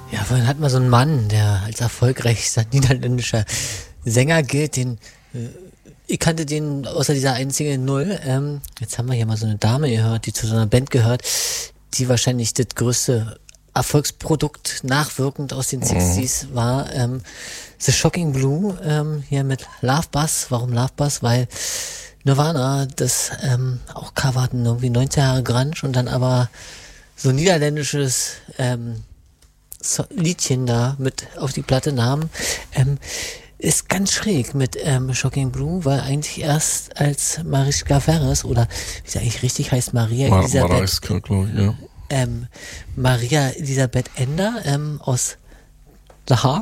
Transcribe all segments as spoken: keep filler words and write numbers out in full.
Ja, vorhin hat man so einen Mann, der als erfolgreichster niederländischer Sänger gilt, den äh, ich kannte den außer dieser einzigen Null. Ähm, jetzt haben wir hier mal so eine Dame gehört, die zu so einer Band gehört, die wahrscheinlich das größte Erfolgsprodukt nachwirkend aus den sechziger war. Ähm, The Shocking Blue, ähm, hier mit Love Buzz. Warum Love Buzz? Weil Nirvana das ähm, auch coverten, irgendwie neunzig Jahre Grunge und dann aber so niederländisches ähm, so Liedchen da mit auf die Platte nahmen. Ähm, ist ganz schräg mit ähm, Shocking Blue, weil eigentlich erst als Mariska Ferres, oder wie sie eigentlich richtig heißt, Maria Mar- Elisabeth, Mariska, glaube ich, ja. ähm, Maria Elisabeth Ender ähm, aus The Hague,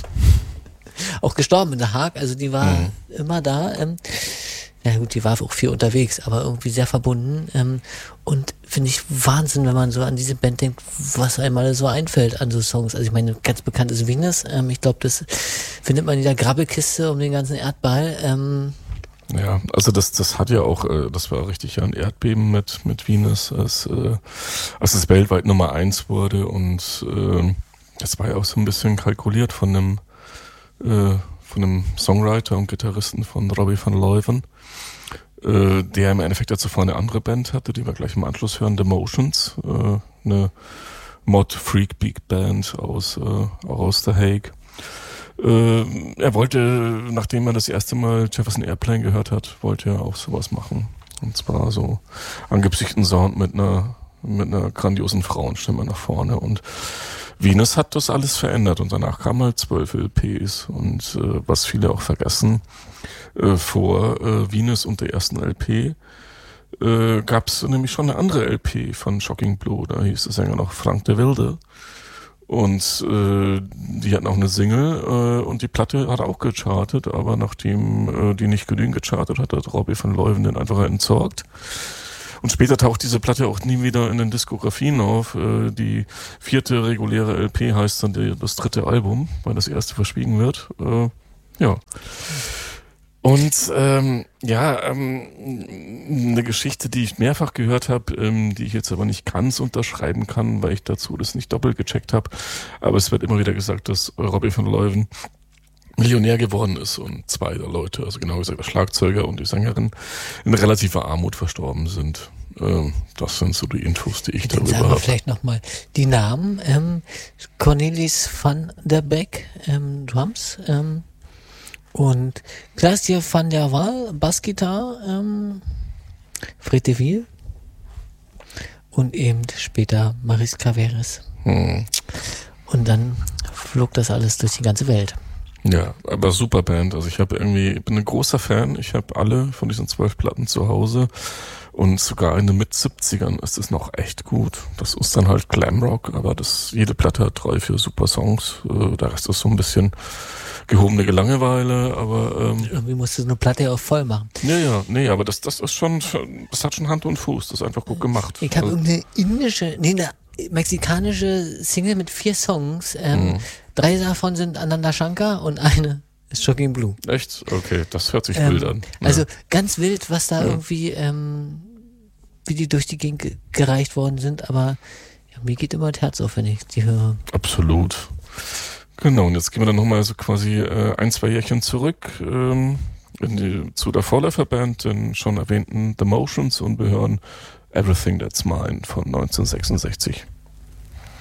auch gestorben in The Hague, also die war mhm. immer da. Ähm, ja gut, die war auch viel unterwegs, aber irgendwie sehr verbunden. Ähm, und finde ich Wahnsinn, wenn man so an diese Band denkt, was einem alles so einfällt an so Songs. Also ich meine, ganz bekannt ist Venus. Ähm, ich glaube, das findet man in der Grabbelkiste um den ganzen Erdball. Ähm, Ja, also das das hat ja auch, äh, das war richtig ja ein Erdbeben mit mit Venus, als, äh, als es weltweit Nummer eins wurde, und äh, das war ja auch so ein bisschen kalkuliert von einem äh, von einem Songwriter und Gitarristen von Robbie van Leuven, äh, der im Endeffekt ja zuvor eine andere Band hatte, die wir gleich im Anschluss hören, The Motions, äh, eine Mod Freak Big Band aus äh, aus The Hague. Äh, er wollte, nachdem er das erste Mal Jefferson Airplane gehört hat, wollte er auch sowas machen. Und zwar so angepschten Sound mit einer mit einer grandiosen Frauenstimme nach vorne. Und Venus hat das alles verändert, und danach kamen halt zwölf L Ps. Und äh, was viele auch vergessen, äh, vor äh, Venus und der ersten L P äh, gab es nämlich schon eine andere L P von Shocking Blue. Da hieß der Sänger noch Frank de Wilde. Und äh, die hatten auch eine Single, äh, und die Platte hat auch gechartet, aber nachdem äh, die nicht genügend gechartet hat, hat Robbie van Leuven den einfach entsorgt. Und später taucht diese Platte auch nie wieder in den Diskografien auf. Äh, die vierte reguläre L P heißt dann die, das dritte Album, weil das erste verschwiegen wird. Äh, ja. Und ähm, ja, ähm, eine Geschichte, die ich mehrfach gehört habe, ähm, die ich jetzt aber nicht ganz unterschreiben kann, weil ich dazu das nicht doppelt gecheckt habe. Aber es wird immer wieder gesagt, dass Robbie van Leuven Millionär geworden ist und zwei der Leute, also genau gesagt der Schlagzeuger und die Sängerin, in relativer Armut verstorben sind. Ähm, das sind so die Infos, die ich Dann darüber sagen wir habe. vielleicht nochmal die Namen. Ähm, Cornelis van der Beek, ähm, Drums, ähm, und Klaas-Jan van der Waal, Bassgitarre, ähm, Fred de Wiel und eben später Mariska Ferres. Hm. Und dann flog das alles durch die ganze Welt. Ja, aber super Band. Also ich habe irgendwie, ich bin ein großer Fan. Ich habe alle von diesen zwölf Platten zu Hause, und sogar in den Mit-siebzigern ist es noch echt gut. Das ist dann halt Glamrock, aber das, jede Platte hat drei, vier super Songs. Äh, der Rest ist so ein bisschen gehobene Langeweile, aber ähm, Irgendwie musst du so eine Platte ja auch voll machen. ja, ja, nee, aber das, das ist schon, das hat schon Hand und Fuß. Das ist einfach gut gemacht. Ich habe Also, irgendeine indische, nee, eine mexikanische Single mit vier Songs. Ähm, Mhm. Drei davon sind Ananda Shankar und eine ist Shocking Blue. echt? Okay, das hört sich Ähm, wild an. Ja. Also ganz wild, was da Ja. irgendwie, ähm, wie die durch die Gegend ge- gereicht worden sind, aber ja, mir geht immer das Herz auf, wenn ich die höre. Absolut. Genau, und jetzt gehen wir dann nochmal so quasi äh, ein, zwei Jährchen zurück ähm, in die, zu der Vorläuferband, den schon erwähnten The Motions, und wir hören Everything That's Mine von neunzehnhundertsechsundsechzig.